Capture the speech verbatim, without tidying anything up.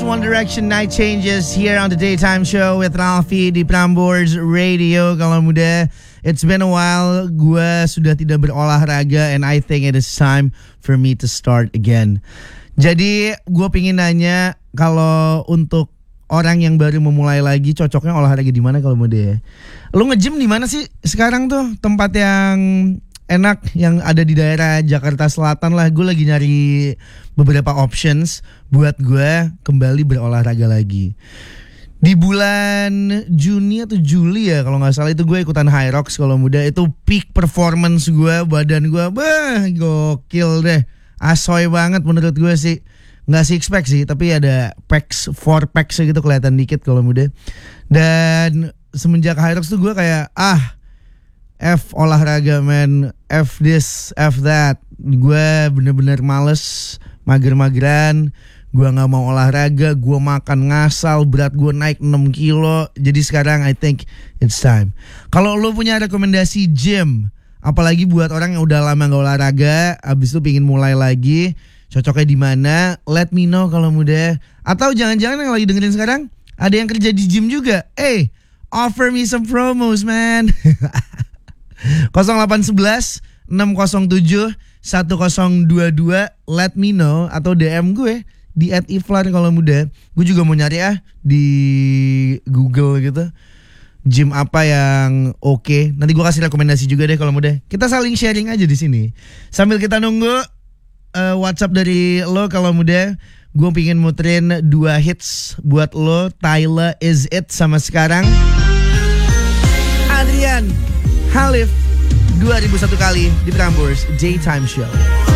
One Direction Night Changes here on the Daytime Show with Ralphie di Prambors Radio. Kalau muda, it's been a while. Gue sudah tidak berolahraga and I think it is time for me to start again. Jadi gue pengen nanya, kalau untuk orang yang baru memulai lagi, cocoknya olahraga di mana kalau muda ya? Lu nge-gym di mana sih sekarang tuh? Tempat yang enak yang ada di daerah Jakarta Selatan lah. Gue lagi nyari beberapa options buat gue kembali berolahraga lagi. Di bulan Juni atau Juli ya kalau nggak salah itu gue ikutan High Rocks kalau muda. Itu peak performance gue, badan gue bah gokil deh, asoy banget menurut gue sih. Nggak six pack sih, tapi ada packs, four packs gitu kelihatan dikit kalau muda. Dan semenjak High Rocks tuh gue kayak ah F olahraga man, F this, F that. Gue bener-bener males, mager-mageran. Gue gak mau olahraga, gue makan ngasal, berat gue naik enam kilo. Jadi sekarang I think it's time. Kalau lo punya rekomendasi gym, apalagi buat orang yang udah lama gak olahraga, abis itu pengen mulai lagi, cocoknya di mana? Let me know kalau muda. Atau jangan-jangan yang lagi dengerin sekarang ada yang kerja di gym juga. Eh, hey, offer me some promos man. nol delapan satu satu enam nol tujuh satu nol dua dua, let me know, atau D M gue di at iflan kalau muda. Gue juga mau nyari ah di Google gitu gym apa yang oke okay. Nanti gue kasih rekomendasi juga deh kalau muda. Kita saling sharing aja di sini sambil kita nunggu uh, WhatsApp dari lo kalau muda. Gue pengen muterin dua hits buat lo. Tyler Is It sama sekarang Adrian Halif dua ribu satu kali di Prambors Daytime Show.